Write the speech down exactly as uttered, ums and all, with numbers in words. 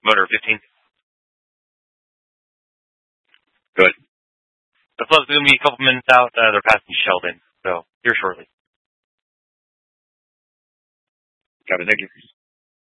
Motor fifteen. Good. The club's going to be a couple minutes out. Uh, they're passing Sheldon, so here shortly. Got it. Thank you.